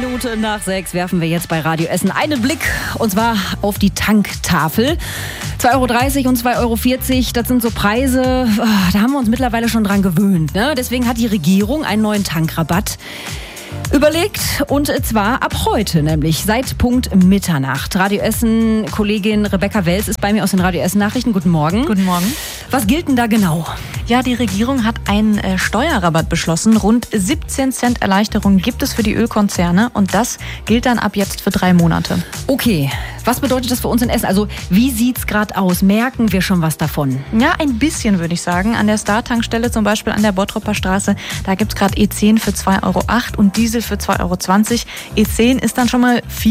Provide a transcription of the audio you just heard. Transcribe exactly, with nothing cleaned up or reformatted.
Minute nach sechs werfen wir jetzt bei Radio Essen einen Blick, und zwar auf die Tanktafel. zwei Euro dreißig und zwei Euro vierzig, das sind so Preise, da haben wir uns mittlerweile schon dran gewöhnt. Ne? Deswegen hat die Regierung einen neuen Tankrabatt überlegt, und zwar ab heute, nämlich seit Punkt Mitternacht. Radio Essen Kollegin Rebecca Wels ist bei mir aus den Radio Essen Nachrichten. Guten Morgen. Guten Morgen. Was gilt denn da genau? Ja, die Regierung hat einen äh, Steuerrabatt beschlossen. Rund siebzehn Cent Erleichterung gibt es für die Ölkonzerne, und das gilt dann ab jetzt für drei Monate. Okay, was bedeutet das für uns in Essen? Also wie sieht's gerade aus? Merken wir schon was davon? Ja, ein bisschen, würde ich sagen. An der Star-Tankstelle, zum Beispiel an der Bottropper Straße, da gibt's gerade E zehn für zwei Euro acht und Diesel für zwei Euro zwanzig. E zehn ist dann schon mal vier